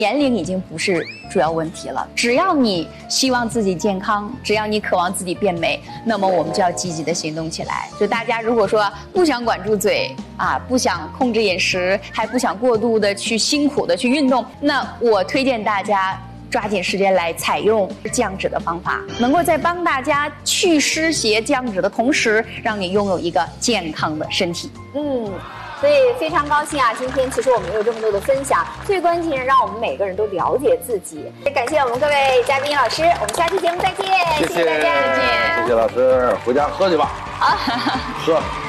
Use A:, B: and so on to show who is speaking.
A: 年龄已经不是主要问题了，只要你希望自己健康，只要你渴望自己变美，那么我们就要积极的行动起来。就大家如果说不想管住嘴啊，不想控制饮食，还不想过度的去辛苦的去运动，那我推荐大家抓紧时间来采用降脂的方法，能够在帮大家去湿邪降脂的同时，让你拥有一个健康的身体。
B: 所以非常高兴啊！今天其实我们有这么多的分享，最关键是让我们每个人都了解自己。也感谢我们各位嘉宾老师，我们下期节目再见，谢谢大家，
C: 谢谢老师，回家喝去吧。喝。